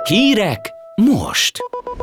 Hírek most!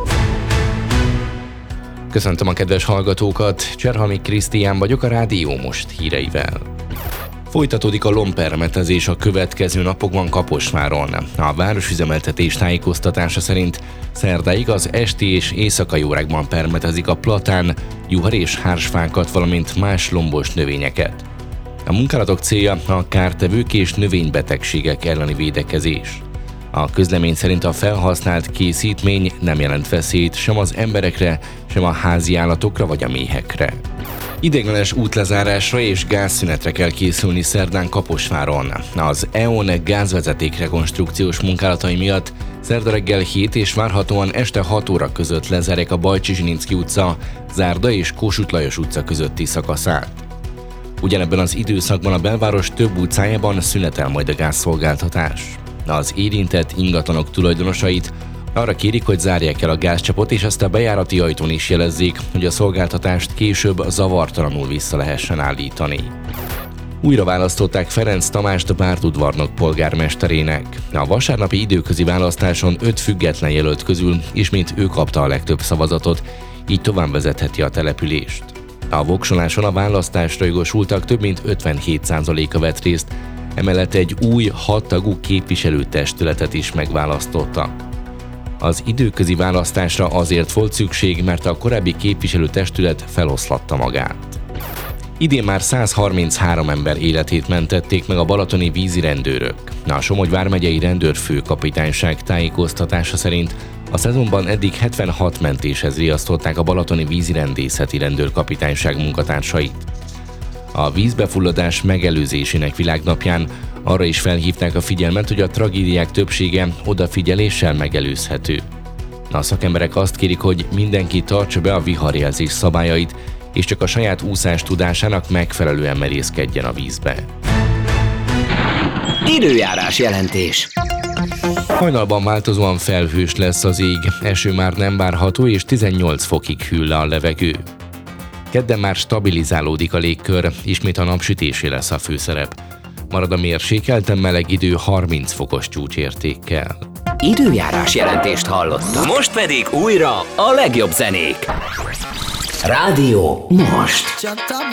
Köszöntöm a kedves hallgatókat, Cserhalmi Krisztián vagyok a Rádió Most híreivel. Folytatódik a lompermetezés a következő napokban Kaposváron. A városüzemeltetés tájékoztatása szerint szerdáig az esti és éjszakai órákban permetezik a platán, juhar és hársfákat, valamint más lombos növényeket. A munkálatok célja a kártevők és növénybetegségek elleni védekezés. A közlemény szerint a felhasznált készítmény nem jelent veszélyt sem az emberekre, sem a házi állatokra vagy a méhekre. Ideiglenes útlezárásra és gázszünetre kell készülni szerdán Kaposváron. Az EON gázvezeték rekonstrukciós munkálatai miatt szerda reggel 7 és várhatóan este 6 óra között lezárják a Bajcsy-Zsilinszky utca, Zárda és Kossuth Lajos utca közötti szakaszát. Ugyanebben az időszakban a belváros több utcájában szünetel majd a gázszolgáltatás. Az érintett ingatlanok tulajdonosait arra kérik, hogy zárják el a gázcsapot, és ezt a bejárati ajtón is jelezzék, hogy a szolgáltatást később zavartalanul vissza lehessen állítani. Újra választották Ferenc Tamást Bárd-udvarnok polgármesterének. A vasárnapi időközi választáson 5 független jelölt közül ismét ő kapta a legtöbb szavazatot, így tovább vezetheti a települést. A voksoláson a választásra jogosultak több mint 57%-a vett részt, emellett egy új 6 tagú képviselőtestületet is megválasztottak. Az időközi választásra azért volt szükség, mert a korábbi képviselőtestület feloszlatta magát. Idén már 133 ember életét mentették meg a balatoni vízirendőrök. A Somogy vármegyei rendőrfőkapitányság tájékoztatása szerint a szezonban eddig 76 mentéshez riasztották a balatoni vízirendészeti rendőrkapitányság munkatársait. A vízbefulladás megelőzésének világnapján arra is felhívták a figyelmet, hogy a tragédiák többsége odafigyeléssel megelőzhető. A szakemberek azt kérik, hogy mindenki tartsa be a viharjelzés szabályait, és csak a saját úszás tudásának megfelelően merészkedjen a vízbe. Időjárás jelentés. Hajnalban változóan felhős lesz az ég, eső már nem várható, és 18 fokig hűl le a levegő. Kedden már stabilizálódik a légkör, ismét a napsütésé lesz a főszerep. Marad a mérsékelten meleg idő 30 fokos csúcsértékkel. Időjárás jelentést hallottak. Most pedig újra a legjobb zenék. Rádió Most.